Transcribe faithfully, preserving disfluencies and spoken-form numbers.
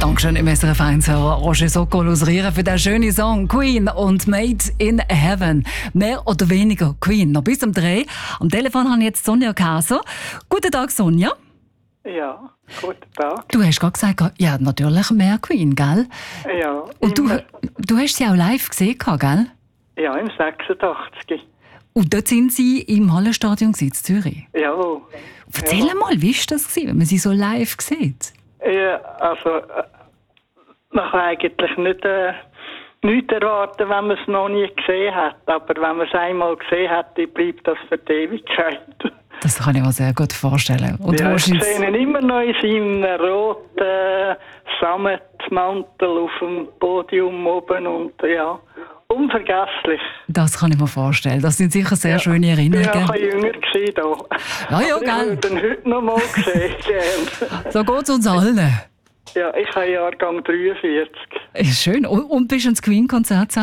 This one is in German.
Dankeschön im S R F eins-Hörer Roger Sokol aus Rieren für den schönen Song «Queen» und «Made in Heaven». Mehr oder weniger Queen. Noch bis um drei. Am Telefon habe ich jetzt Sonja Kaser. Guten Tag, Sonja. Ja, guten Tag. Du hast gerade gesagt, ja, natürlich mehr Queen, gell? Ja. Und du, du hast sie auch live gesehen, gell? Ja, im sechsundachtzig. Und dort sind sie im Hallenstadion in Zürich. Ja. Erzähl ja. mal, wie war das, wenn man sie so live sieht? Ja, also, äh, man kann eigentlich nicht, äh, nichts erwarten, wenn man es noch nie gesehen hat. Aber wenn man es einmal gesehen hat, dann bleibt das für die Ewigkeit. Das kann ich mir sehr gut vorstellen. Und ja, ich wahrscheinlich... sehe ihn immer noch in seinem roten Sammetmantel auf dem Podium oben und ja, unvergesslich. Das kann ich mir vorstellen. Das sind sicher sehr ja. schöne Erinnerungen. Ich war ja ein jünger gewesen da. Ja, ja, aber gell. ich würde ihn heute noch mal sehen. So geht es uns allen. Ja, ich habe Jahrgang dreiundvierzig. Ist schön. Und, und bist du ins Queen-Konzert